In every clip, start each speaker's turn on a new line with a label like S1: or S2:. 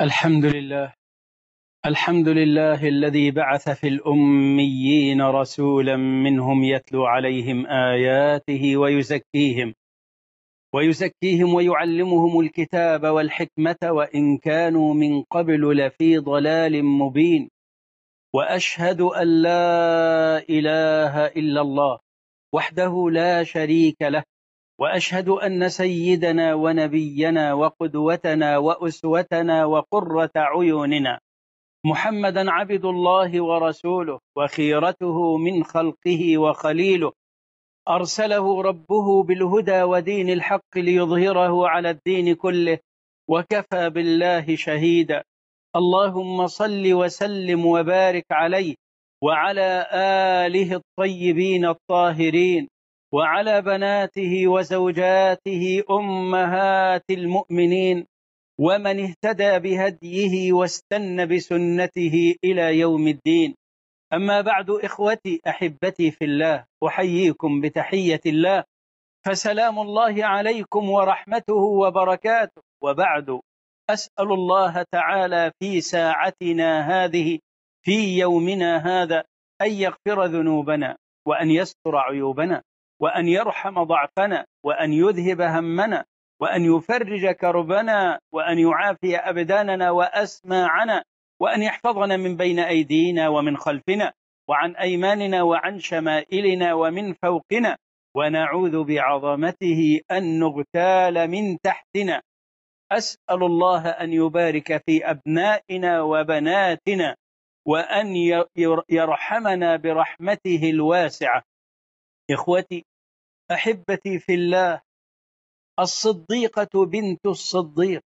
S1: الحمد لله. الحمد لله الذي بعث في الأميين رسولا منهم يتلو عليهم آياته ويزكيهم ويعلمهم الكتاب والحكمة وإن كانوا من قبل لفي ضلال مبين. وأشهد أن لا إله إلا الله وحده لا شريك له، وأشهد أن سيدنا ونبينا وقدوتنا وأسوتنا وقرة عيوننا محمدا عبد الله ورسوله وخيرته من خلقه وخليله، أرسله ربه بالهدى ودين الحق ليظهره على الدين كله، وكفى بالله شهيدا. اللهم صل وسلم وبارك عليه وعلى آله الطيبين الطاهرين وعلى بناته وزوجاته أمهات المؤمنين ومن اهتدى بهديه واستنى بسنته إلى يوم الدين. أما بعد، إخوتي أحبتي في الله، أحييكم بتحية الله، فسلام الله عليكم ورحمته وبركاته. وبعد، أسأل الله تعالى في ساعتنا هذه في يومنا هذا أن يغفر ذنوبنا وأن يستر عيوبنا وأن يرحم ضعفنا وأن يذهب همنا وأن يفرج كربنا وأن يعافي أبداننا وأسماعنا وأن يحفظنا من بين أيدينا ومن خلفنا وعن أيماننا وعن شمائلنا ومن فوقنا، ونعوذ بعظمته أن نغتال من تحتنا. أسأل الله أن يبارك في أبنائنا وبناتنا وأن يرحمنا برحمته الواسعة. إخوتي أحبتي في الله، الصديقة بنت الصديق،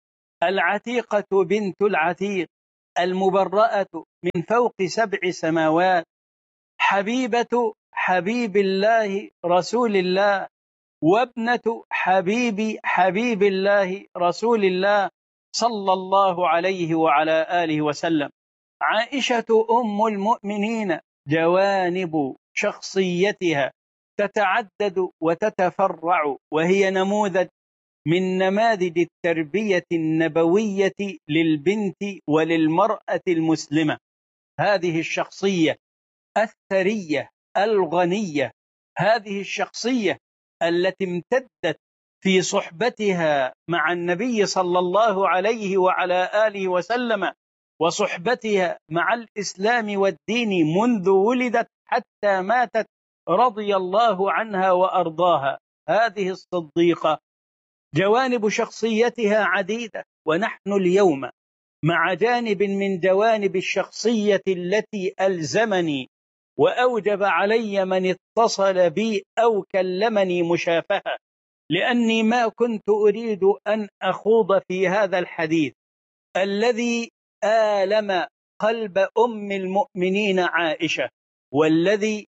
S1: العتيقة بنت العتيق، المبرأة من فوق 7 سماوات، حبيبة حبيب الله رسول الله، وابنة حبيب الله رسول الله صلى الله عليه وعلى آله وسلم. عائشة أم المؤمنين جوانب شخصيتها تتعدد وتتفرع، وهي نموذج من نماذج التربية النبوية للبنت وللمرأة المسلمة. هذه الشخصية الثرية الغنية، هذه الشخصية التي امتدت في صحبتها مع النبي صلى الله عليه وعلى آله وسلم وصحبتها مع الإسلام والدين منذ ولدت حتى ماتت رضي الله عنها وأرضاها. هذه الصديقة جوانب شخصيتها عديدة، ونحن اليوم مع جانب من جوانب الشخصية التي ألزمني وأوجب علي من اتصل بي أو كلمني مشافهة، لأني ما كنت أريد أن أخوض في هذا الحديث الذي آلم قلب أم المؤمنين عائشة، والذي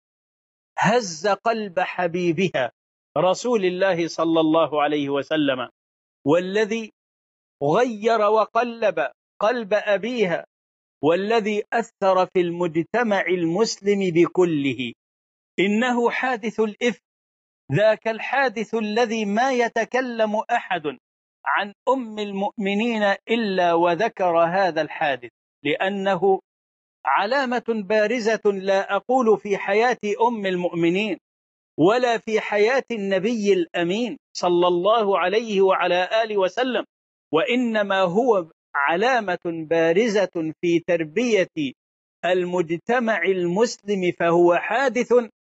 S1: هز قلب حبيبها رسول الله صلى الله عليه وسلم، والذي غير وقلب قلب أبيها، والذي أثر في المجتمع المسلم بكله. إنه حادث الإفك، ذاك الحادث الذي ما يتكلم أحد عن أم المؤمنين إلا وذكر هذا الحادث، لأنه علامة بارزة لا أقول في حياة أم المؤمنين ولا في حياة النبي الأمين صلى الله عليه وعلى آله وسلم، وإنما هو علامة بارزة في تربية المجتمع المسلم، فهو حادث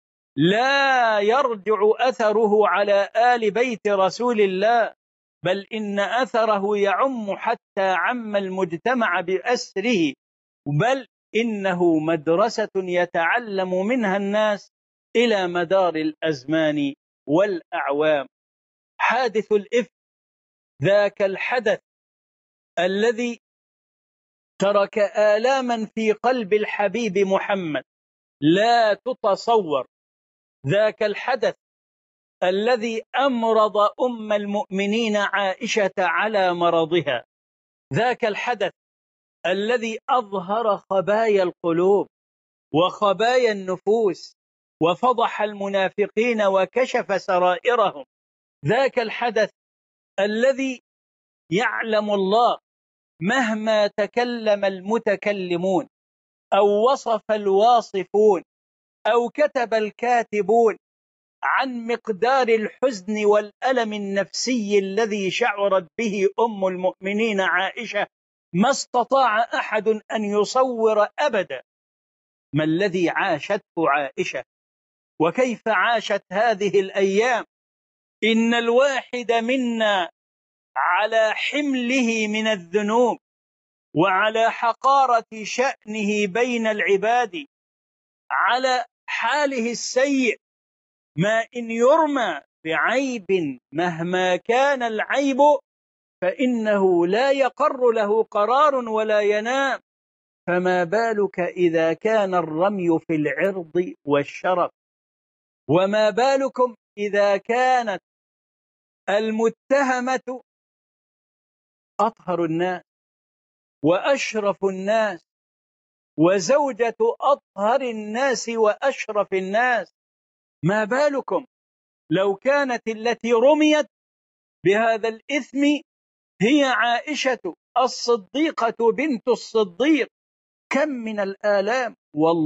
S1: لا يرجع أثره على آل بيت رسول الله، بل إن أثره يعم حتى عم المجتمع بأسره، بل إنه مدرسة يتعلم منها الناس إلى مدار الأزمان والأعوام. حادث الإفك، ذاك الحدث الذي ترك آلاما في قلب الحبيب محمد لا تتصور، ذاك الحدث الذي أمرض أم المؤمنين عائشة على مرضها، ذاك الحدث الذي أظهر خبايا القلوب وخبايا النفوس وفضح المنافقين وكشف سرائرهم، ذاك الحدث الذي يعلم الله مهما تكلم المتكلمون أو وصف الواصفون أو كتب الكاتبون عن مقدار الحزن والألم النفسي الذي شعرت به أم المؤمنين عائشة، ما استطاع أحد أن يصور أبدا ما الذي عاشته عائشة وكيف عاشت هذه الأيام. إن الواحد منا على حمله من الذنوب وعلى حقارة شأنه بين العباد، على حاله السيء، ما إن يرمى بعيب مهما كان العيب فإنه لا يقر له قرار ولا ينام، فما بالك إذا كان الرمي في العرض والشرف؟ وما بالكم إذا كانت المتهمة أطهر الناس وأشرف الناس وزوجة أطهر الناس وأشرف الناس؟ ما بالكم لو كانت التي رميت بهذا الإثم هي عائشة الصديقة بنت الصديق؟ كم من الآلام.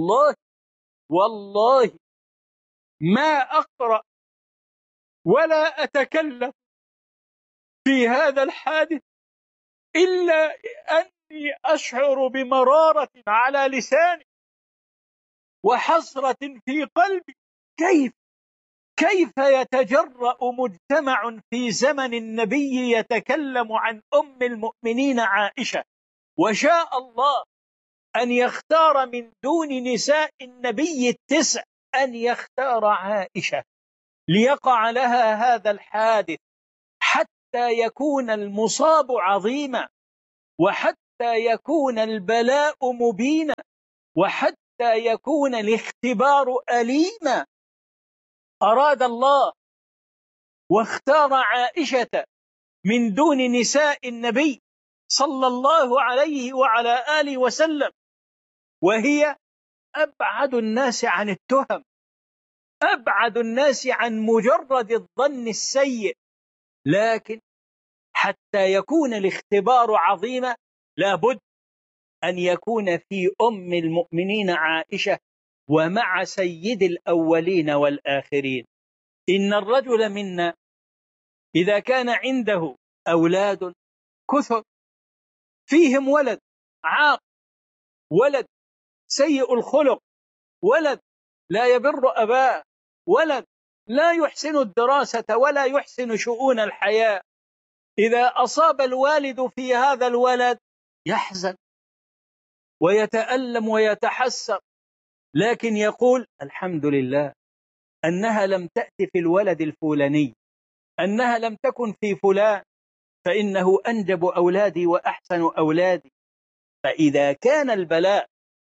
S1: والله ما أقرأ ولا أتكلم في هذا الحادث إلا أني أشعر بمرارة على لساني وحسرة في قلبي. كيف يتجرأ مجتمع في زمن النبي يتكلم عن أم المؤمنين عائشة، وشاء الله أن يختار من دون نساء النبي 9 أن يختار عائشة ليقع لها هذا الحادث، حتى يكون المصاب عظيما، وحتى يكون البلاء مبينا، وحتى يكون الاختبار أليما. أراد الله واختار عائشة من دون نساء النبي صلى الله عليه وعلى آله وسلم، وهي أبعد الناس عن التهم، أبعد الناس عن مجرد الظن السيء. لكن حتى يكون الاختبار عظيما لابد أن يكون في أم المؤمنين عائشة ومع سيد الأولين والآخرين. إن الرجل منا إذا كان عنده أولاد كثر، فيهم ولد عاق، ولد سيء الخلق، ولد لا يبر أباه، ولد لا يحسن الدراسة ولا يحسن شؤون الحياة، إذا أصاب الوالد في هذا الولد يحزن ويتألم ويتحسر، لكن يقول الحمد لله أنها لم تأتي في الولد الفلاني، أنها لم تكن في فلان، فإنه أنجب أولادي وأحسن أولادي. فإذا كان البلاء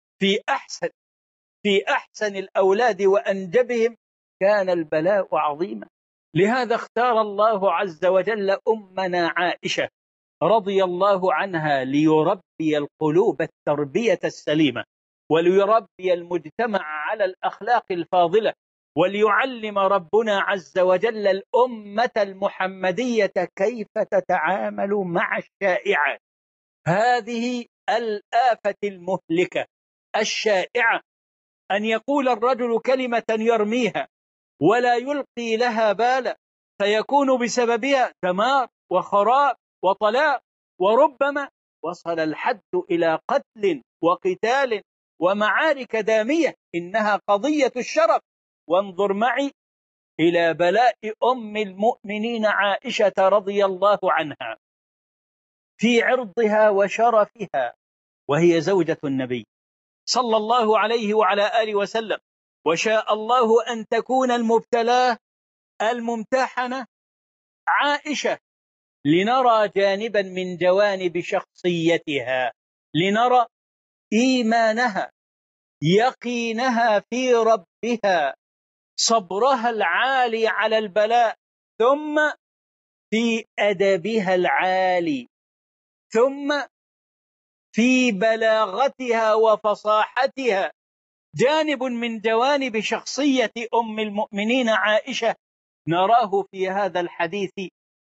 S1: في أحسن الأولاد وأنجبهم كان البلاء عظيما. لهذا اختار الله عز وجل أمنا عائشة رضي الله عنها ليربي القلوب التربية السليمة، وليربي المجتمع على الأخلاق الفاضلة، وليعلم ربنا عز وجل الأمة المحمدية كيف تتعامل مع الشائعات، هذه الآفة المهلكة الشائعة، أن يقول الرجل كلمة يرميها ولا يلقي لها بالا، فيكون بسببها دمار وخراب وطلاق، وربما وصل الحد إلى قتل وقتال ومعارك دامية. إنها قضية الشرف. وانظر معي إلى بلاء أم المؤمنين عائشة رضي الله عنها في عرضها وشرفها، وهي زوجة النبي صلى الله عليه وعلى آله وسلم، وشاء الله أن تكون المبتلاة الممتحنة عائشة لنرى جانبا من جوانب شخصيتها، لنرى إيمانها، يقينها في ربها، صبرها العالي على البلاء، ثم في أدبها العالي، ثم في بلاغتها وفصاحتها. جانب من جوانب شخصية أم المؤمنين عائشة نراه في هذا الحديث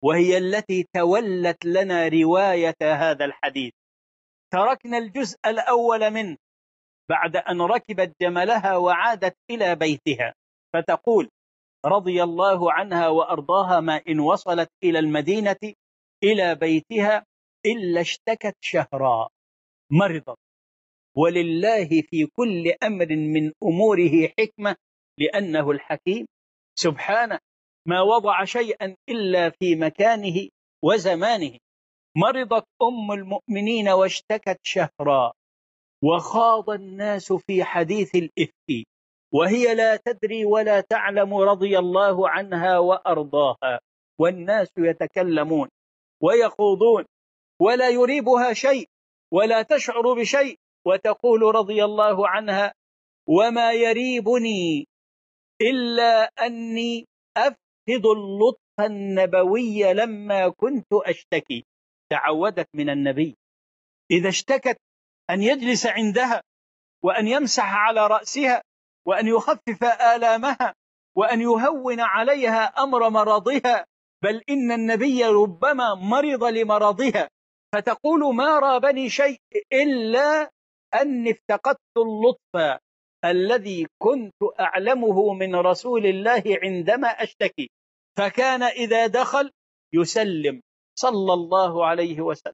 S1: وهي التي تولت لنا رواية هذا الحديث. تركنا الجزء الأول منه بعد أن ركبت جملها وعادت إلى بيتها، فتقول رضي الله عنها وأرضاها: ما إن وصلت إلى المدينة إلى بيتها إلا اشتكت شهرا، مرضت، ولله في كل أمر من أموره حكمة لأنه الحكيم سبحانه، ما وضع شيئا إلا في مكانه وزمانه. مرضت أم المؤمنين واشتكت شهرا، وخاض الناس في حديث الإفك وهي لا تدري ولا تعلم رضي الله عنها وأرضاها، والناس يتكلمون ويخوضون ولا يريبها شيء ولا تشعر بشيء، وتقول رضي الله عنها: وما يريبني إلا أني أفقد اللطف النبوي لما كنت أشتكي. تعودت من النبي إذا اشتكت أن يجلس عندها وأن يمسح على رأسها وأن يخفف آلامها وأن يهون عليها أمر مرضها، بل إن النبي ربما مرض لمرضها فتقول: ما رابني شيء إلا أني افتقدت اللطف الذي كنت أعلمه من رسول الله عندما أشتكي. فكان إذا دخل يسلم صلى الله عليه وسلم: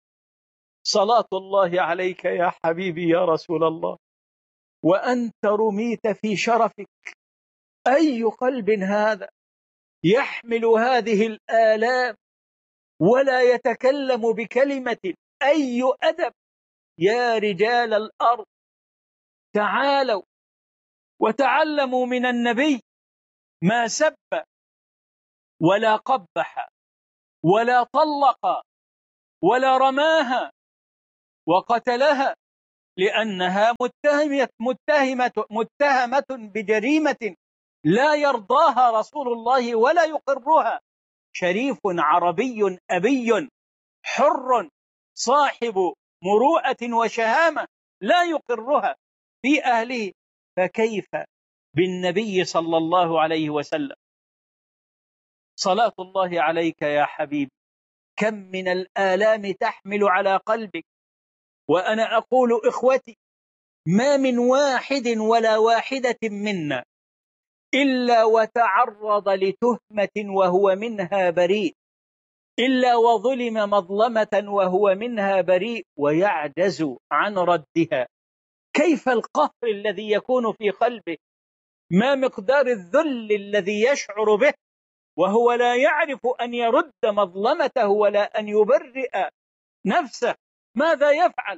S1: صلاة الله عليك يا حبيبي يا رسول الله، وأنت رميت في شرفك. أي قلب هذا يحمل هذه الآلام ولا يتكلم بكلمة؟ أي أدب يا رجال الأرض! تعالوا وتعلموا من النبي، ما سب ولا قبح ولا طلق ولا رماها وقتلها، لأنها متهمة بجريمة لا يرضاها رسول الله ولا يقرها. شريف عربي أبي حر صاحب مروءة وشهامة لا يقرها في أهله، فكيف بالنبي صلى الله عليه وسلم؟ صلاة الله عليك يا حبيبي، كم من الآلام تحمل على قلبك. وأنا أقول إخوتي، ما من واحد ولا واحدة منا إلا وتعرض لتهمة وهو منها بريء، إلا وظلم مظلمة وهو منها بريء ويعجز عن ردها. كيف القهر الذي يكون في قلبه؟ ما مقدار الذل الذي يشعر به وهو لا يعرف أن يرد مظلمته ولا أن يبرئ نفسه؟ ماذا يفعل؟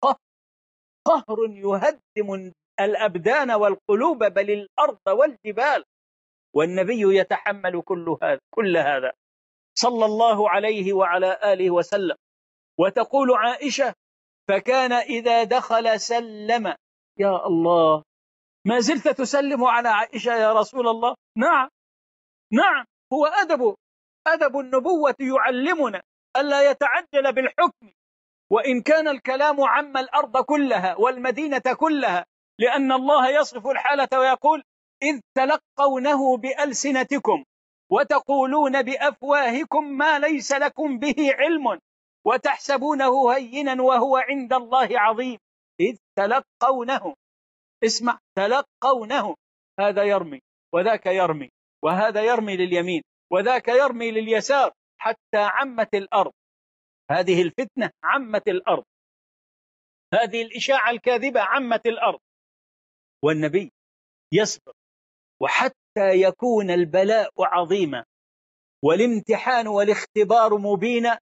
S1: قهر يهدم الأبدان والقلوب بل الأرض والجبال، والنبي يتحمل كل هذا صلى الله عليه وعلى آله وسلم. وتقول عائشة: فكان إذا دخل سلم. يا الله، ما زلت تسلم على عائشة يا رسول الله؟ نعم نعم، هو أدب النبوة يعلمنا ألا يتعجل بالحكم، وإن كان الكلام عم الأرض كلها والمدينة كلها، لأن الله يصف الحالة ويقول: إذ تلقونه بألسنتكم وتقولون بأفواهكم ما ليس لكم به علم وتحسبونه هينا وهو عند الله عظيم. إذ تلقونه، اسمع، تلقونه، هذا يرمي وذاك يرمي، وهذا يرمي لليمين وذاك يرمي لليسار، حتى عمت الأرض. هذه الفتنة عمت الأرض، هذه الإشاعة الكاذبة عمت الأرض، والنبي يصبر. وحتى يكون البلاء عظيما والامتحان والاختبار مبينا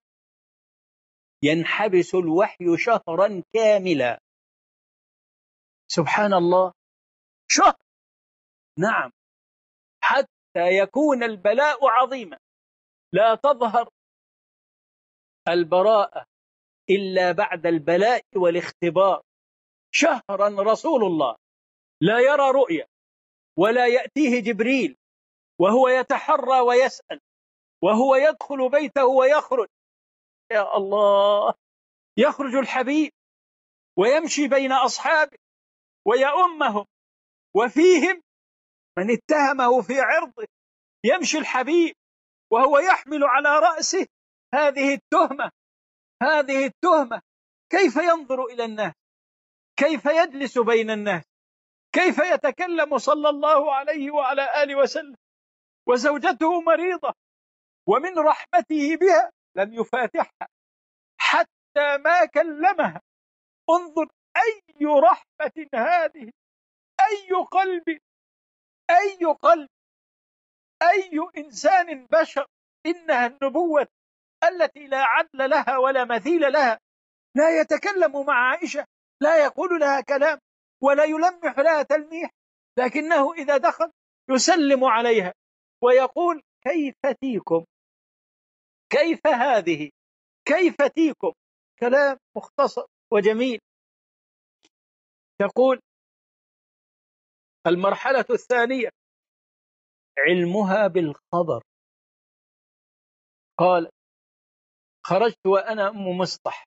S1: ينحبس الوحي شهرا كاملا. سبحان الله، شهر، نعم، حتى يكون البلاء عظيما. لا تظهر البراءة إلا بعد البلاء والاختبار. شهرا رسول الله لا يرى رؤيا ولا يأتيه جبريل وهو يتحرى ويسأل، وهو يدخل بيته ويخرج. يا الله، يخرج الحبيب ويمشي بين أصحابه ويؤمهم، وفيهم من اتهمه في عرضه. يمشي الحبيب وهو يحمل على رأسه هذه التهمة. كيف ينظر إلى الناس؟ كيف يجلس بين الناس؟ كيف يتكلم صلى الله عليه وعلى آله وسلم وزوجته مريضة ومن رحمته بها لم يفاتحها حتى ما كلمها؟ انظر أي رحمة هذه، أي قلب، أي قلب، أي إنسان بشر. إنها النبوة التي لا عدل لها ولا مثيل لها. لا يتكلم مع عائشة، لا يقول لها كلام ولا يلمح لها تلميح، لكنه إذا دخل يسلم عليها ويقول كيف تيكم، كيف هذه، كيف تيكم. كلام مختصر وجميل. تقول المرحلة الثانية علمها بالخبر. قال خرجت وأنا أم مصطح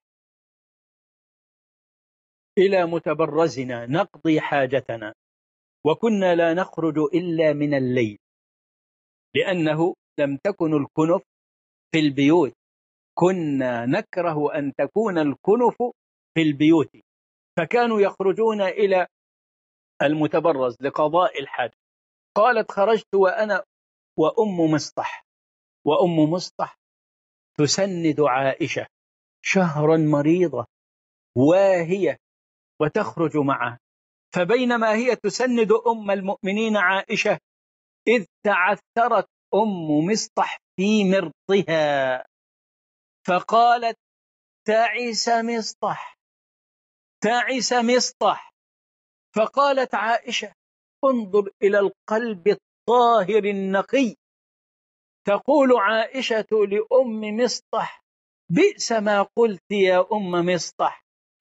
S1: إلى متبرزنا نقضي حاجتنا، وكنا لا نخرج إلا من الليل، لأنه لم تكن الكنف في البيوت، كنا نكره أن تكون الكنف في البيوت، فكانوا يخرجون إلى المتبرز لقضاء الحاجة. قالت خرجت وأنا وأم مصطح، وأم مصطح تسند عائشة شهرا مريضة واهية وتخرج معه، فبينما هي تسند أم المؤمنين عائشة إذ تعثرت أم مصطح في مرضها، فقالت تعس مصطح، تعس مصطح. فقالت عائشة انظر إلى القلب الطاهر النقي، تقول عائشة لأم مصطح بئس ما قلت يا أم مصطح،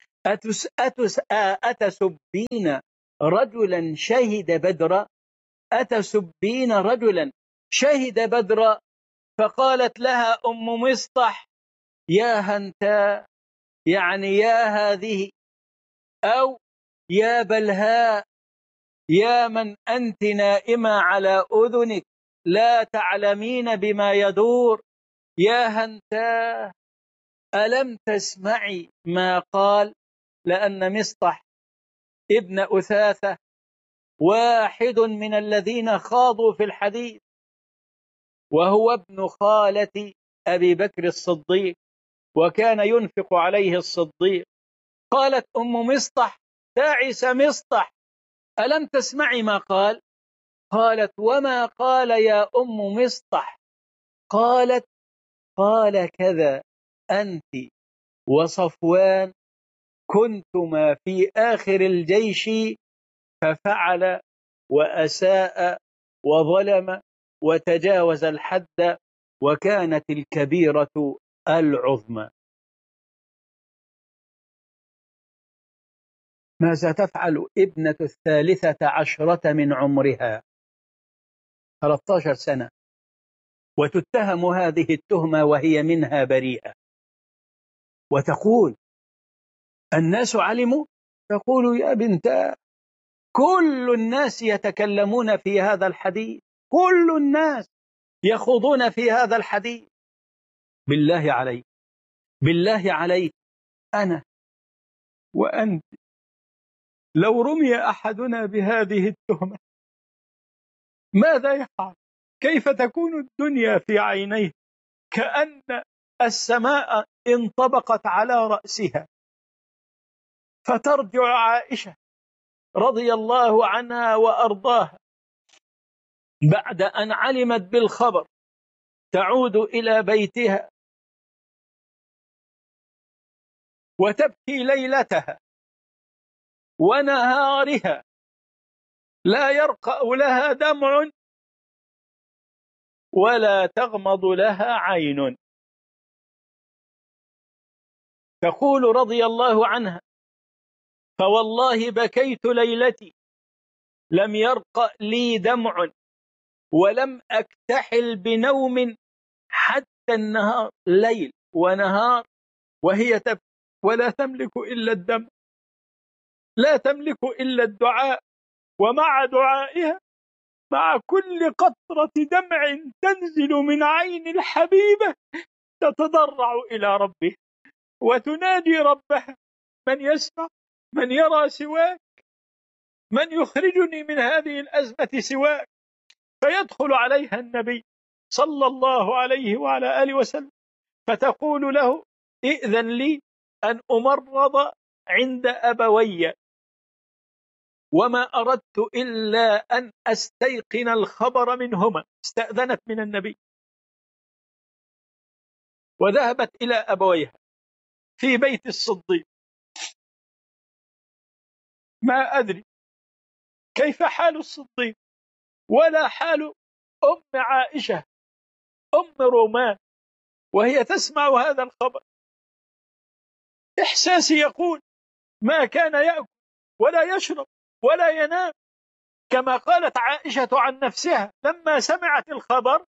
S1: أتسبين رجلا شهد بدرا، أتسبين رجلا شهد بدرا. فقالت لها أم مصطح يا هنتا، يعني يا هذه، أو يا بلهاء، يا من أنت نائمة على أذنك لا تعلمين بما يدور، يا هنتا ألم تسمعي ما قال؟ لأن مصطح ابن أثاثة واحد من الذين خاضوا في الحديث، وهو ابن خالة أبي بكر الصديق، وكان ينفق عليه الصديق. قالت أم مصطح تعس مصطح ألم تسمعي ما قال؟ قالت وما قال يا أم مصطح؟ قالت قال كذا أنت وصفوان كنتما في آخر الجيش ففعل وأساء وظلم وتجاوز الحد، وكانت الكبيرة العظمى. ماذا تفعل ابنة 13 من عمرها، 13 سنة، وتتهم هذه التهمة وهي منها بريئة، وتقول الناس علموا؟ تقول يا بنت كل الناس يتكلمون في هذا الحديث، كل الناس يخوضون في هذا الحديث. بالله عليك، بالله عليك، أنا وأنت لو رمي أحدنا بهذه التهمة ماذا يفعل؟ كيف تكون الدنيا في عينيه؟ كأن السماء انطبقت على رأسها. فترجع عائشة رضي الله عنها وأرضاها بعد أن علمت بالخبر، تعود إلى بيتها وتبكي ليلتها ونهارها، لا يرقأ لها دمع ولا تغمض لها عين. تقول رضي الله عنها فوالله بكيت ليلتي لم يرقأ لي دمع ولم أكتحل بنوم حتى النهار، ليل ونهار وهي تبكي ولا تملك إلا الدمع، لا تملك إلا الدعاء، ومع دعائها مع كل قطرة دمع تنزل من عين الحبيبة تتضرع إلى ربه وتنادي ربها: من يسمع، من يرى سواك، من يخرجني من هذه الأزمة سواك. فيدخل عليها النبي صلى الله عليه وعلى آله وسلم فتقول له: ائذن لي أن أمرض عند أبوي، وما أردت إلا أن أستيقن الخبر منهما. استأذنت من النبي وذهبت إلى أبويها في بيت الصديق. ما أدري كيف حال الصديق ولا حال أم عائشة أم رومان وهي تسمع هذا الخبر. إحساسي يقول ما كان يأكل ولا يشرب ولا ينام، كما قالت عائشة عن نفسها لما سمعت الخبر: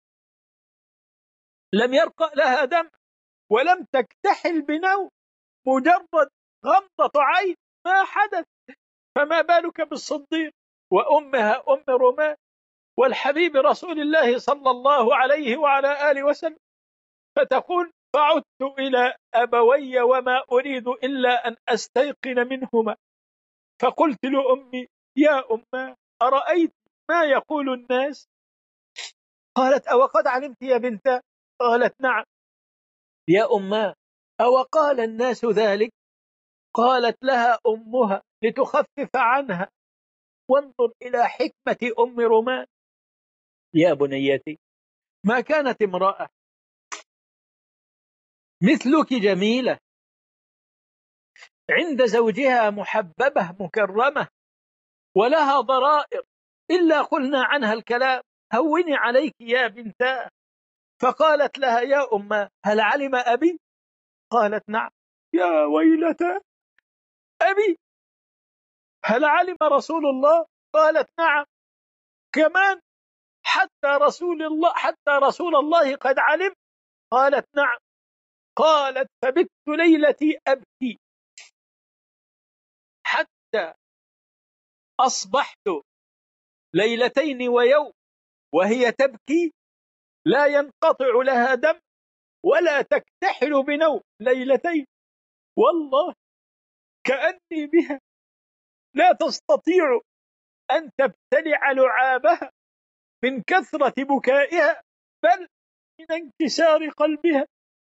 S1: لم يرقى لها دم ولم تكتحل بنوم، مجرد غمضة عين ما حدث. فما بالك بالصديق وأمها أم رومان والحبيب رسول الله صلى الله عليه وعلى آله وسلم. فتقول: فعدت إلى أبوي وما أريد إلا أن أستيقن منهما، فقلت لأمي: يا أمه، أرأيت ما يقول الناس؟ قالت: أو قد علمت يا بنت؟ قالت: نعم. يا أمه، أو قال الناس ذلك؟ قالت لها أمها لتخفف عنها: وانظر إلى حكمة أم رومان. يا بنيتي، ما كانت امرأة مثلك جميلة عند زوجها محببة مكرمة ولها ضرائر إلا قلنا عنها الكلام، هوني عليك يا بنتا. فقالت لها: يا أمه، هل علم أبي؟ قالت: نعم. يا ويلتا أبي، هل علم رسول الله؟ قالت: نعم. كمان حتى رسول الله قد علم؟ قالت: نعم. قالت: فبت ليلتي أبكي حتى أصبحت ليلتين ويوم وهي تبكي لا ينقطع لها دم ولا تكتحل بنوم ليلتين، والله كأني بها لا تستطيع أن تبتلع لعابها من كثرة بكائها بل من انكسار قلبها.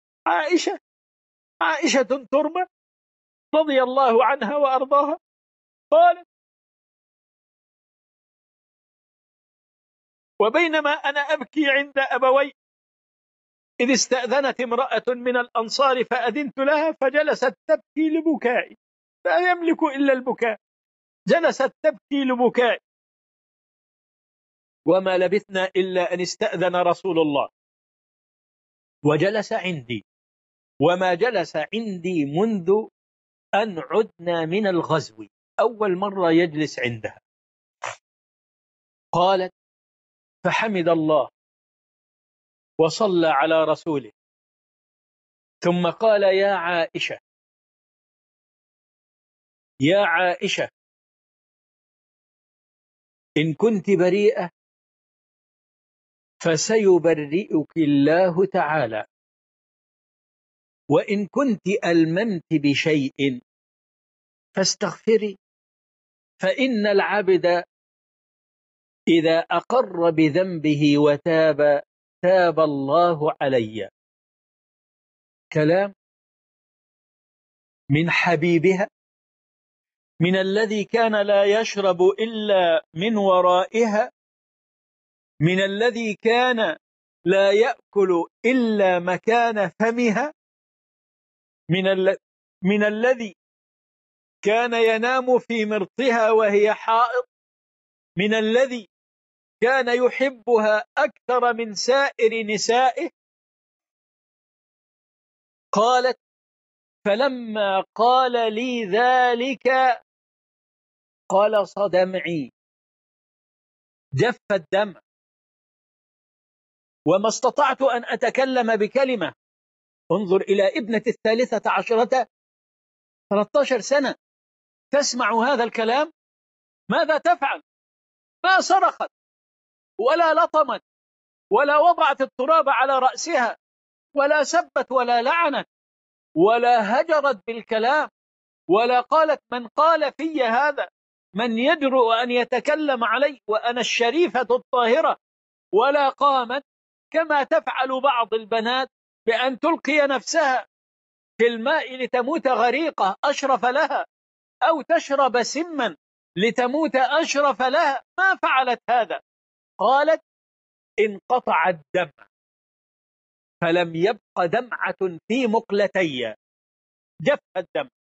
S1: عائشة ترمى رضي الله عنها وأرضاها قالت: وبينما أنا أبكي عند أبوي إذ استأذنت امرأة من الأنصار فأذنت لها فجلست تبكي لبكائي، لا يملك إلا البكاء، جلست تبكي لبكائي. وما لبثنا إلا أن استأذن رسول الله وجلس عندي، وما جلس عندي منذ أن عدنا من الغزو، أول مرة يجلس عندها. قالت: فحمد الله وصلى على رسوله ثم قال: يا عائشة، يا عائشة، إن كنت بريئة فسيبرئك الله تعالى، وإن كنت ألممت بشيء فاستغفري، فإن العبد إذا أقر بذنبه وتاب تاب الله علي. كلام من حبيبها، من الذي كان لا يشرب إلا من ورائها، من الذي كان لا يأكل إلا مكان فمها، من الذي كان ينام في مرطها وهي حائض، من الذي كان يحبها أكثر من سائر نسائه. قالت: فلما قال لي ذلك قلص دمعي، جف الدمع، وما استطعت أن أتكلم بكلمة. انظر إلى ابنة 13 13 سنة تسمع هذا الكلام، ماذا تفعل؟ ما صرخت ولا لطمت ولا وضعت التراب على رأسها ولا سبت ولا لعنت ولا هجرت بالكلام ولا قالت من قال في هذا، من يجرؤ أن يتكلم علي وأنا الشريفة الطاهرة، ولا قامت كما تفعل بعض البنات بأن تلقي نفسها في الماء لتموت غريقة أشرف لها، أو تشرب سما لتموت أشرف لها، ما فعلت هذا. قالت انقطع الدمع فلم يبق دمعة في مقلتي، جف الدم،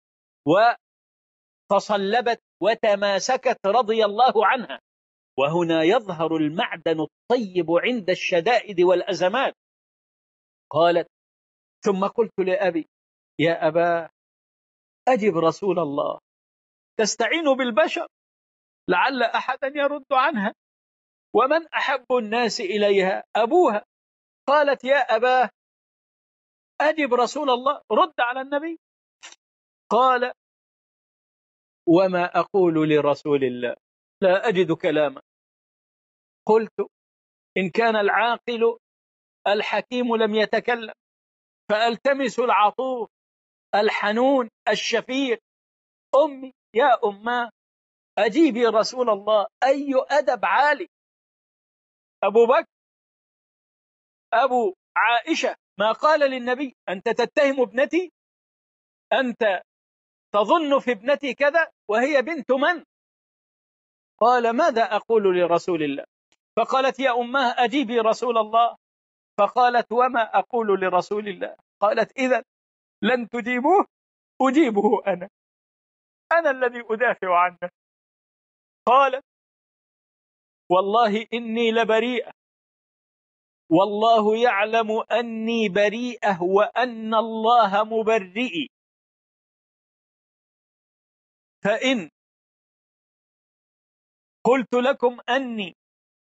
S1: وتصلبت وتماسكت رضي الله عنها. وهنا يظهر المعدن الطيب عند الشدائد والأزمات. قالت ثم قلت لأبي يا أبا أجب رسول الله، تستعين بالبشر لعل أحدا يرد عنها، ومن أحب الناس إليها أبوها. قالت يا أباه أجب رسول الله، رد على النبي. قال وما أقول لرسول الله، لا أجد كلاما. قلت إن كان العاقل الحكيم لم يتكلم فألتمس العطوف الحنون الشفيق. أمي يا أماه أجيبي رسول الله، أي أدب عالي. أبو بكر أبو عائشة ما قال للنبي أنت تتهم ابنتي، أنت تظن في ابنتي كذا وهي بنت من؟ قال ماذا أقول لرسول الله؟ فقالت يا أماه أجيبي رسول الله. فقالت وما أقول لرسول الله؟ قالت إذن لن تجيبوه، أجيبه أنا الذي أدافع عنه. قالت والله إني لبريئة، والله يعلم أني بريئة وأن الله مبرئي، فإن قلت لكم أني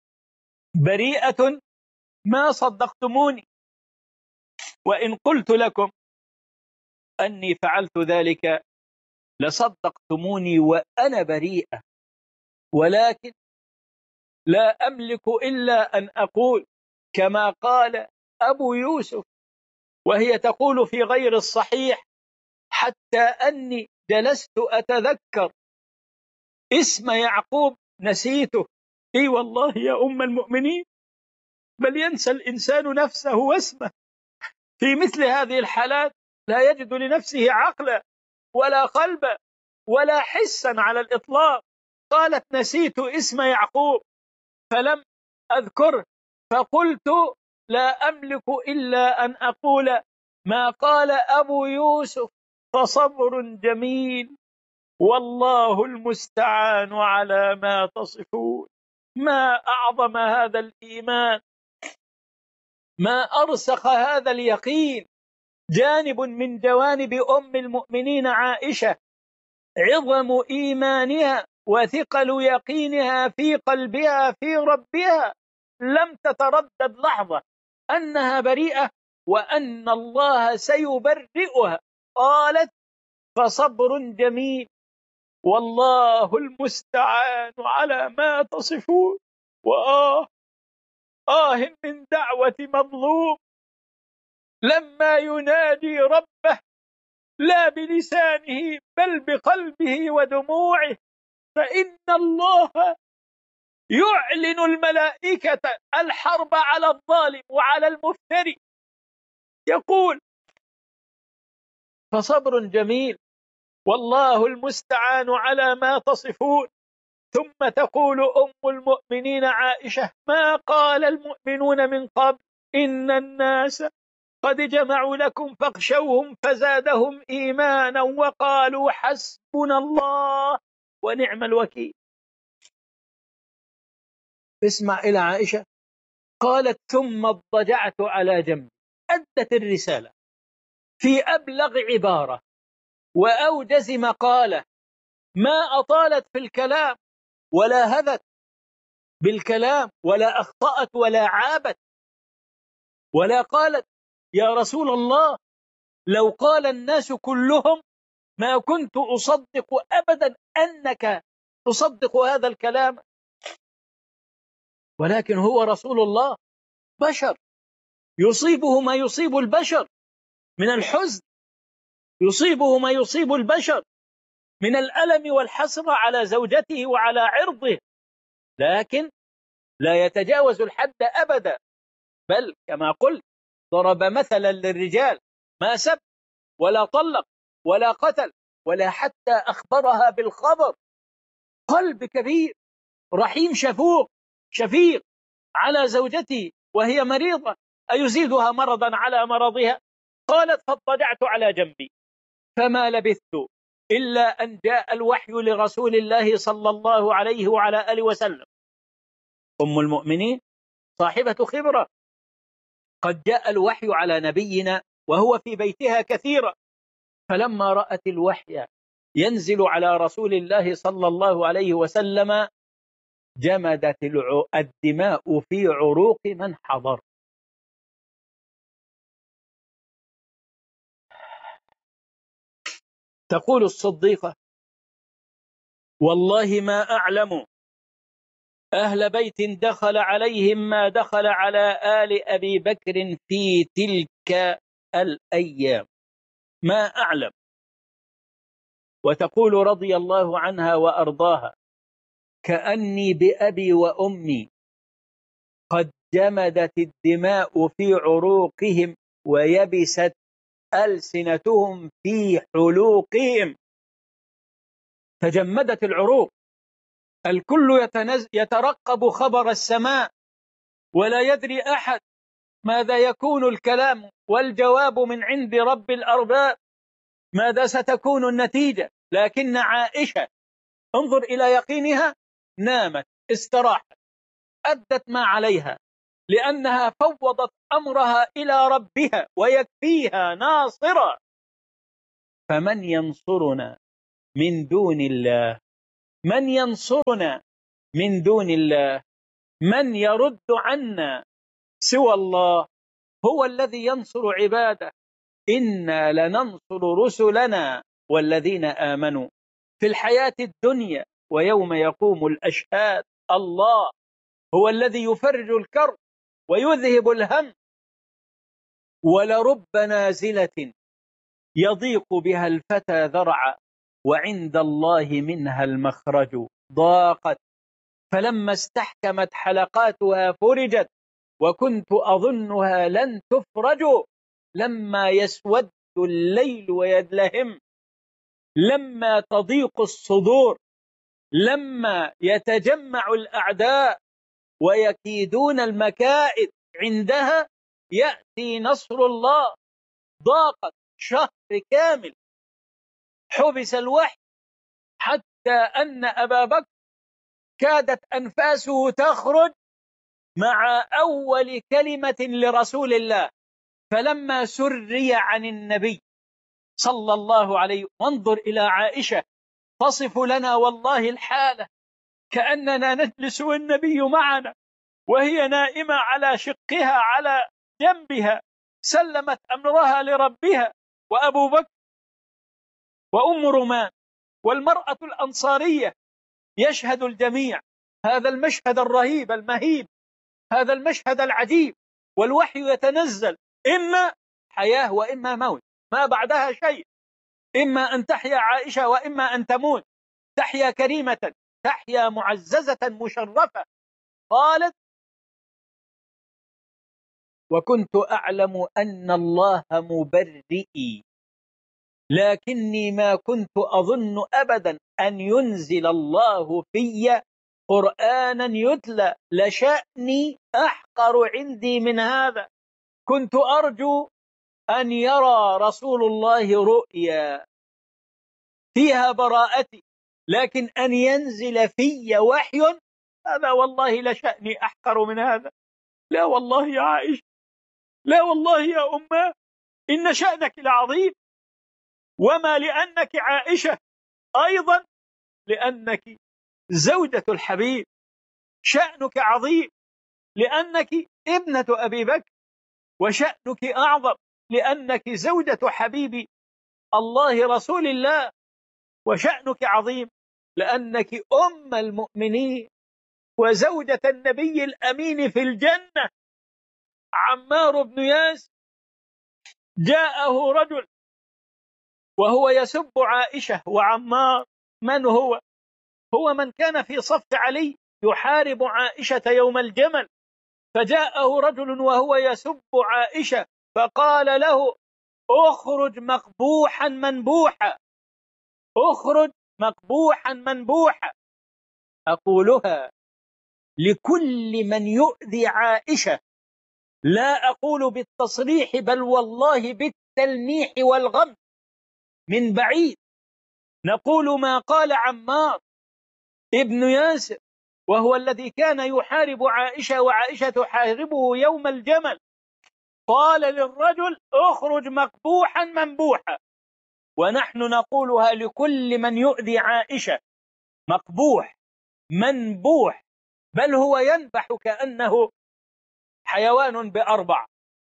S1: بريئة ما صدقتموني، وإن قلت لكم أني فعلت ذلك لصدقتموني وأنا بريئة، ولكن لا أملك إلا أن أقول كما قال أبو يوسف، وهي تقول في غير الصحيح حتى أني جلست أتذكر اسم يعقوب نسيته. إي والله يا أم المؤمنين، بل ينسى الإنسان نفسه واسمه في مثل هذه الحالات، لا يجد لنفسه عقلا ولا قلبا ولا حسا على الإطلاق. قالت نسيت اسم يعقوب فلم أذكره، فقلت لا أملك إلا أن أقول ما قال أبو يوسف، فصبر جميل والله المستعان على ما تصفون. ما أعظم هذا الإيمان، ما أرسخ هذا اليقين. جانب من جوانب أم المؤمنين عائشة عظم إيمانها وثقل يقينها في قلبها في ربها، لم تتردد لحظة أنها بريئة وأن الله سيبرئها. قالت فصبر جميل والله المستعان على ما تصفون. من دعوة مظلوم لما ينادي ربه لا بلسانه بل بقلبه ودموعه، فإن الله يعلن الملائكة الحرب على الظالم وعلى المفتري. يقول فصبر جميل والله المستعان على ما تصفون. ثم تقول أم المؤمنين عائشة ما قال المؤمنون من قبل إن الناس قد جمعوا لكم فاخشوهم فزادهم إيمانا وقالوا حسبنا الله ونعم الوكيل. اسمع إلى عائشة، قالت ثم اضطجعت على جنبي، أدت الرسالة في أبلغ عبارة وأوجز مقالة، ما أطالت في الكلام ولا هذت بالكلام ولا أخطأت ولا عابت ولا قالت يا رسول الله لو قال الناس كلهم ما كنت أصدق أبدا أنك تصدق هذا الكلام. ولكن هو رسول الله، بشر، يصيبه ما يصيب البشر من الحزن، يصيبه ما يصيب البشر من الألم والحسرة على زوجته وعلى عرضه، لكن لا يتجاوز الحد أبدا، بل كما قلت ضرب مثلا للرجال، ما سب ولا طلق ولا قتل ولا حتى أخبرها بالخبر. قلب كبير رحيم شفيق على زوجته وهي مريضة، أيزيدها مرضا على مرضها؟ قالت فاضطجعت على جنبي فما لبثت إلا أن جاء الوحي لرسول الله صلى الله عليه وعلى آله وسلم. أم المؤمنين صاحبة خبرة، قد جاء الوحي على نبينا وهو في بيتها كثيرا، فلما رأت الوحي ينزل على رسول الله صلى الله عليه وسلم جمدت الدماء في عروق من حضر. تقول الصديقة والله ما أعلم أهل بيت دخل عليهم ما دخل على آل أبي بكر في تلك الأيام، ما أعلم. وتقول رضي الله عنها وأرضاها كأني بأبي وأمي قد جمدت الدماء في عروقهم ويبست ألسنتهم في حلوقهم. تجمدت العروق، الكل يترقب خبر السماء، ولا يدري أحد ماذا يكون الكلام والجواب من عند رب الأرباب، ماذا ستكون النتيجة. لكن عائشة انظر إلى يقينها، نامت، استراحت، أدت ما عليها، لأنها فوضت أمرها إلى ربها ويكفيها ناصرا. فمن ينصرنا من دون الله؟ من ينصرنا من دون الله؟ من يرد عنا سوى الله؟ هو الذي ينصر عباده. إنا لننصر رسلنا والذين آمنوا في الحياة الدنيا ويوم يقوم الأشهاد. الله هو الذي يفرج الكرب ويذهب الهم. ولرب نازلة يضيق بها الفتى ذرعا وعند الله منها المخرج. ضاقت فلما استحكمت حلقاتها فرجت وكنت أظنها لن تفرج. لما يسود الليل ويدلهم، لما تضيق الصدور، لما يتجمع الأعداء ويكيدون المكائد، عندها يأتي نصر الله. ضاقت شهر كامل، حبس الوحي حتى أن أبا بكر كادت أنفاسه تخرج مع أول كلمة لرسول الله، فلما سري عن النبي صلى الله عليه وسلم، وانظر إلى عائشة تصف لنا والله الحالة كأننا نجلس والنبي معنا وهي نائمة على شقها على جنبها، سلمت أمرها لربها، وأبو بكر وأم رومان والمرأة الأنصارية يشهد الجميع هذا المشهد الرهيب المهيب، هذا المشهد العجيب، والوحي يتنزل، إما حياة وإما موت، ما بعدها شيء، إما أن تحيا عائشة وإما أن تموت، تحيا كريمة، تحيا معززة مشرفة. قالت وكنت أعلم أن الله مبرئي، لكني ما كنت أظن أبدا أن ينزل الله في قرآنا يتلى، لشأني أحقر عندي من هذا. كنت أرجو أن يرى رسول الله رؤيا فيها براءتي، لكن أن ينزل في وحي، هذا والله لشأني أحقر من هذا. لا والله يا عائشة، لا والله يا أمه، إن شأنك لعظيم، وما لأنك عائشة، أيضا لأنك زوجة الحبيب شأنك عظيم، لأنك ابنة أبي بكر، وشأنك أعظم لأنك زوجة حبيب الله رسول الله، وشأنك عظيم لأنك أم المؤمنين وزوجة النبي الأمين في الجنة عمار بن ياسر، جاءه رجل وهو يسب عائشة. وعمار من هو؟ هو من كان في صف علي يحارب عائشة يوم الجمل. فجاءه رجل وهو يسب عائشة فقال له: اخرج مقبوحا منبوحا، اخرج مقبوحا منبوحا. أقولها لكل من يؤذي عائشة، لا أقول بالتصريح بل والله بالتلميح والغم من بعيد. نقول ما قال عمار ابن ياسر وهو الذي كان يحارب عائشة وعائشة تحاربه يوم الجمل. قال للرجل: اخرج مقبوحا منبوحا. ونحن نقولها لكل من يؤذي عائشة: مقبوح منبوح، بل هو ينبح كأنه حيوان بأربع.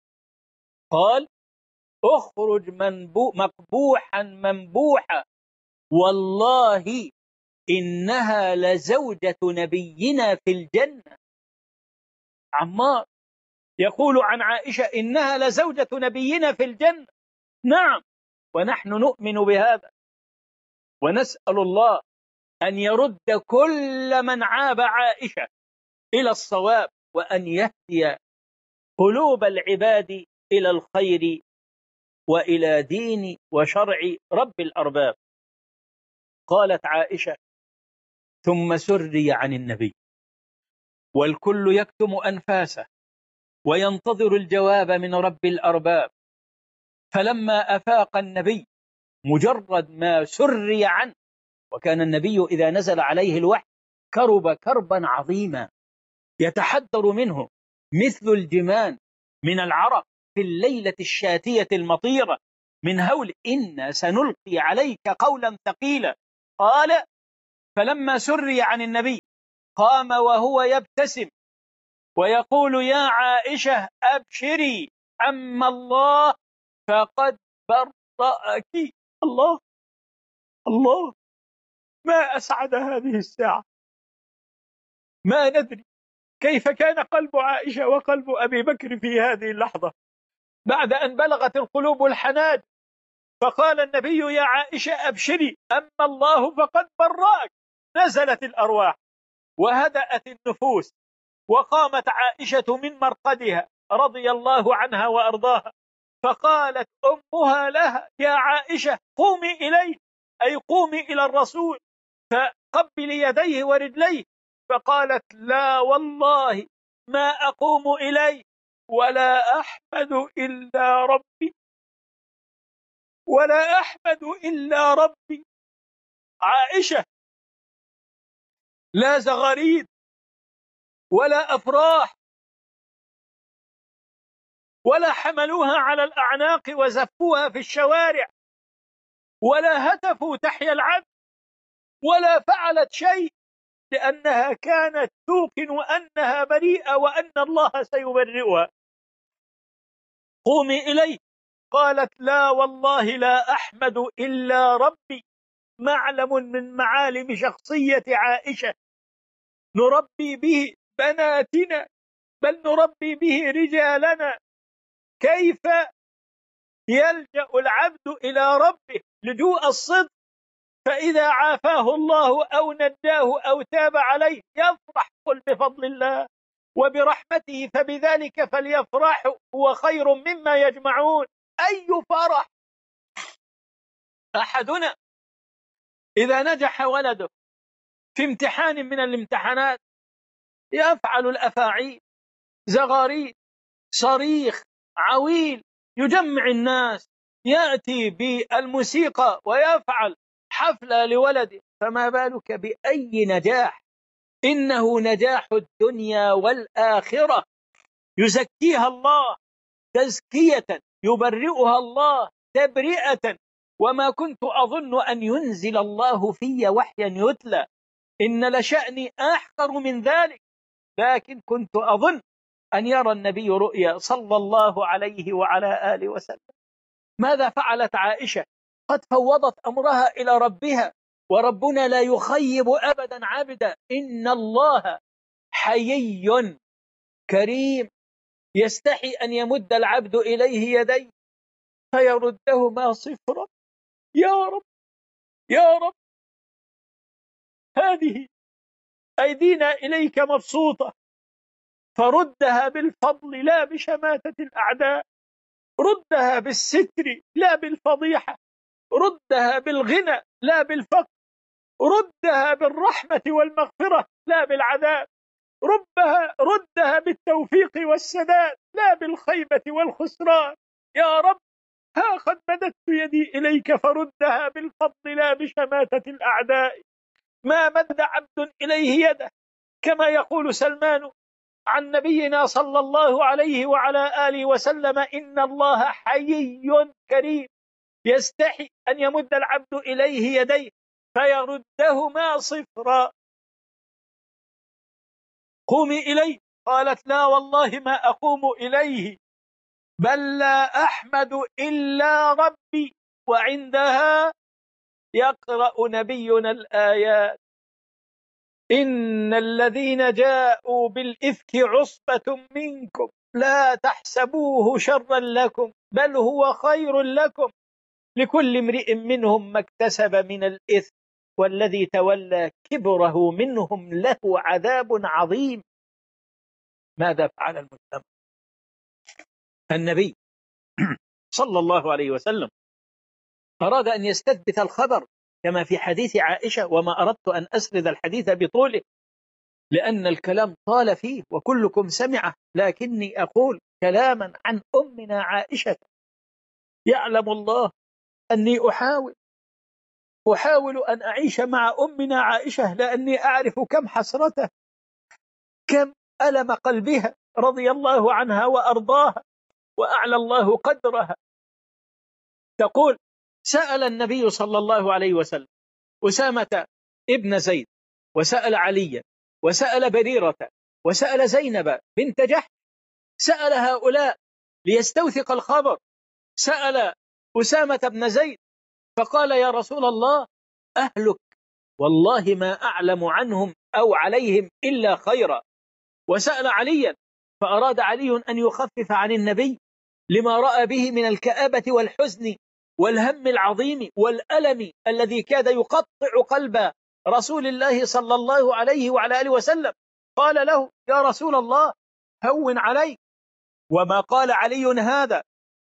S1: قال: اخرج مقبوحا منبوحا، والله إنها لزوجة نبينا في الجنة. عمار يقول عن عائشة إنها لزوجة نبينا في الجنة. نعم، ونحن نؤمن بهذا، ونسأل الله أن يرد كل من عاب عائشة إلى الصواب، وأن يهدي قلوب العباد إلى الخير وإلى دين وشرع رب الأرباب. قالت عائشة: ثم سري عن النبي والكل يكتم أنفاسه وينتظر الجواب من رب الأرباب. فلما أفاق النبي مجرد ما سري عنه، وكان النبي إذا نزل عليه الوحي كرب كربا عظيما يتحدر منه مثل الجمان من العرق في الليلة الشاتية المطيرة من هول إنا سنلقي عليك قولا ثقيلا. قال: فلما سري عن النبي قام وهو يبتسم ويقول: يا عائشة أبشري، أما الله فقد برأك. الله الله، ما أسعد هذه الساعة. ما ندري كيف كان قلب عائشة وقلب أبي بكر في هذه اللحظة بعد أن بلغت القلوب الحناج. فقال النبي: يا عائشة أبشري، أما الله فقد برأك. نزلت الأرواح وهدأت النفوس، وقامت عائشة من مرقدها رضي الله عنها وأرضاها، فقالت أمها لها: يا عائشة قومي إليه، أي قومي إلى الرسول فقبلي يديه ورجليه. فقالت: لا والله ما أقوم إليه ولا أحمد إلا ربي، ولا أحمد إلا ربي. عائشة لا زغاريد ولا أفراح ولا حملوها على الأعناق وزفوها في الشوارع ولا هتفوا تحيا العبد ولا فعلت شيء، لأنها كانت توقن أنها بريئة وأن الله سيبرئها. قومي إليه. قالت: لا والله لا أحمد إلا ربي. معلم من معالم شخصية عائشة نربي به بناتنا، بل نربي به رجالنا. كيف يلجأ العبد إلى ربه لجوء الصدق، فإذا عافاه الله أو نداه أو تاب عليه يفرح. قل بفضل الله وبرحمته فبذلك فليفرحوا هو خير مما يجمعون. أي فرح! أحدنا إذا نجح ولده في امتحان من الامتحانات يفعل الأفاعيل، زغاريد، صريخ، عويل، يجمع الناس، يأتي بالموسيقى ويفعل حفلة لولده. فما بالك بأي نجاح؟ إنه نجاح الدنيا والآخرة، يزكيها الله تزكية، يبرئها الله تبرئة. وما كنت أظن أن ينزل الله في وحيا يتلى، إن لشأني أحقر من ذلك، لكن كنت أظن أن يرى النبي رؤيا صلى الله عليه وعلى آله وسلم. ماذا فعلت عائشة؟ قد فوضت أمرها إلى ربها، وربنا لا يخيب أبدا عبدا. إن الله حيي كريم يستحي أن يمد العبد إليه يديه فيردهما صفرا. يا رب يا رب، هذه أيدينا إليك مبسوطة، فردها بالفضل لا بشماتة الأعداء، ردها بالستر لا بالفضيحة، ردها بالغنى لا بالفقر، ردها بالرحمة والمغفرة لا بالعذاب، ردها بالتوفيق والسداد لا بالخيبة والخسران. يا رب، ها قد مددت يدي إليك فردها بالفضل لا بشماتة الأعداء. ما مد عبد إليه يده، كما يقول سلمان عن نبينا صلى الله عليه وعلى آله وسلم: إن الله حيي كريم يستحي أن يمد العبد إليه يديه فيردهما صفرا. قومي إليه. قالت: لا والله ما أقوم إليه، بل لا أحمد إلا ربي. وعندها يقرأ نبينا الآيات: إن الذين جاءوا بالإفك عصبة منكم لا تحسبوه شرا لكم بل هو خير لكم، لكل امرئ منهم ما اكتسب من الإثم والذي تولى كبره منهم له عذاب عظيم. ماذا فعل المجتمع؟ النبي صلى الله عليه وسلم أراد أن يستثبت الخبر كما في حديث عائشة، وما أردت أن أسرد الحديث بطوله لأن الكلام طال فيه وكلكم سمعه، لكني أقول كلاما عن أمنا عائشة. يعلم الله أني أحاول أن أعيش مع أمنا عائشة، لأني أعرف كم حسرته، كم ألم قلبها رضي الله عنها وأرضاها وأعلى الله قدرها. تقول: سأل النبي صلى الله عليه وسلم أسامة ابن زيد، وسأل عليا، وسأل بريرة، وسأل زينب بنت جحش، سأل هؤلاء ليستوثق الخبر، سأل أسامة بن زيد فقال: يا رسول الله أهلك والله ما أعلم عنهم أو عليهم إلا خيرا. وسأل عليا فأراد علي أن يخفف عن النبي لما رأى به من الكآبة والحزن والهم العظيم والألم الذي كاد يقطع قلب رسول الله صلى الله عليه وعلى آله وسلم. قال له: يا رسول الله هون عليك. وما قال علي هذا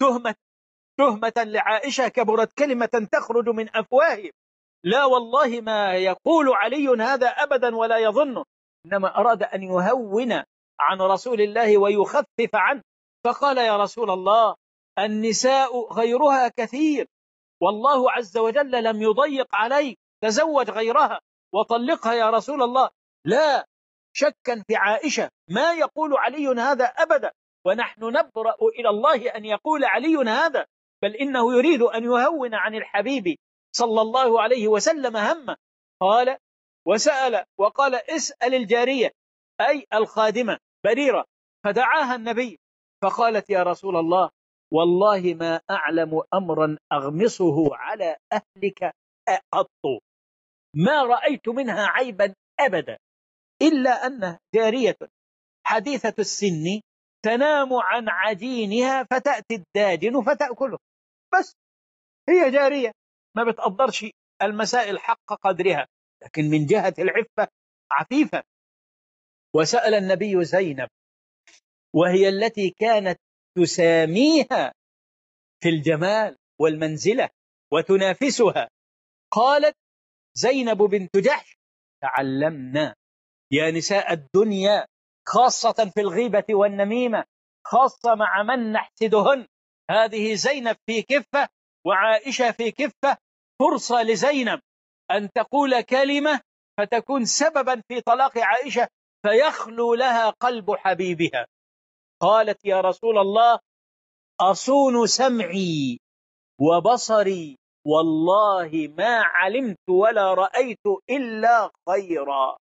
S1: تهمة لعائشة كبرت كلمة تخرج من أفواههم، لا والله ما يقول علي هذا أبدا ولا يظنه، إنما أراد أن يهون عن رسول الله ويخفف عنه. فقال: يا رسول الله النساء غيرها كثير، والله عز وجل لم يضيق عليك، تزوج غيرها وطلقها يا رسول الله. لا شكا في عائشة، ما يقول علي هذا أبدا، ونحن نبرأ إلى الله أن يقول علي هذا، بل إنه يريد أن يهون عن الحبيب صلى الله عليه وسلم همه. قال وسأل وقال: اسأل الجارية أي الخادمة بريرة. فدعاها النبي فقالت: يا رسول الله والله ما أعلم أمرا أغمصه على أهلك قط، ما رأيت منها عيبا أبدا، إلا أنها جارية حديثة السن تنام عن عجينها فتأتي الداجن فتأكله، بس هي جارية ما بتقدرش المسائل حق قدرها، لكن من جهة العفة عفيفة. وسأل النبي زينب، وهي التي كانت تساميها في الجمال والمنزلة وتنافسها، قالت زينب بنت جحش: تعلمنا يا نساء الدنيا، خاصة في الغيبة والنميمة، خاصة مع من نحسدهن. هذه زينب في كفة وعائشة في كفة، فرصة لزينب أن تقول كلمة فتكون سببا في طلاق عائشة فيخلو لها قلب حبيبها. قالت: يا رسول الله أصون سمعي وبصري، والله ما علمت ولا رأيت إلا خيرا.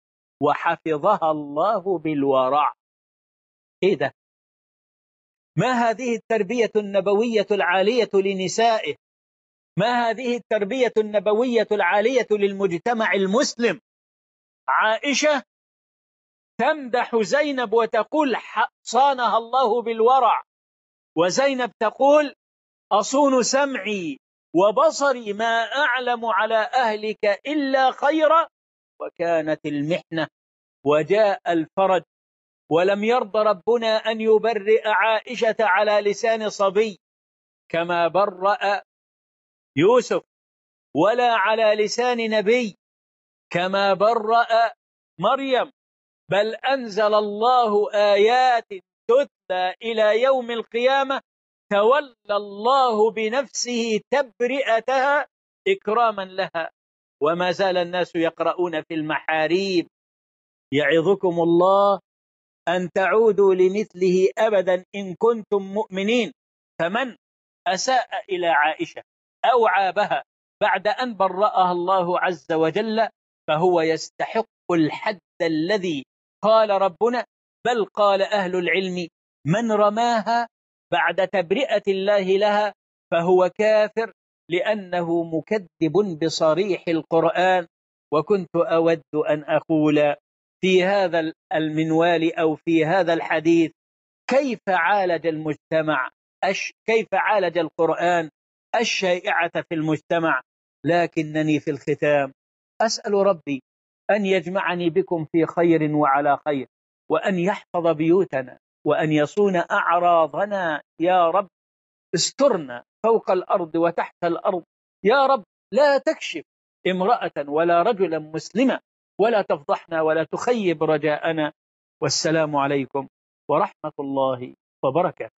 S1: وحفظها الله بالورع. إيه ده؟ ما هذه التربية النبوية العالية لنسائه؟ ما هذه التربية النبوية العالية للمجتمع المسلم؟ عائشة تمدح زينب وتقول صانها الله بالورع، وزينب تقول أصون سمعي وبصري ما أعلم على أهلك إلا خيرا، وكانت المحنة وجاء الفرج، ولم يرض ربنا أن يبرئ عائشة على لسان صبي كما برأ يوسف، ولا على لسان نبي كما برأ مريم، بل أنزل الله آيات تتلى إلى يوم القيامة تولى الله بنفسه تبرئتها إكراما لها. وما زال الناس يقرؤون في المحاريب يعظكم الله أن تعودوا لمثله أبدا إن كنتم مؤمنين. فمن أساء إلى عائشة أو عابها بعد أن برأها الله عز وجل فهو يستحق الحد الذي قال ربنا، بل قال أهل العلم من رماها بعد تبرئة الله لها فهو كافر، لأنه مكذب بصريح القرآن. وكنت أود أن أقول في هذا المنوال أو في هذا الحديث كيف عالج المجتمع، كيف عالج القرآن الشائعة في المجتمع. لكنني في الختام أسأل ربي أن يجمعني بكم في خير وعلى خير، وأن يحفظ بيوتنا، وأن يصون أعراضنا يا رب. استرنا فوق الأرض وتحت الأرض يا رب، لا تكشف امرأة ولا رجلا مسلما، ولا تفضحنا ولا تخيب رجاءنا. والسلام عليكم ورحمة الله وبركاته.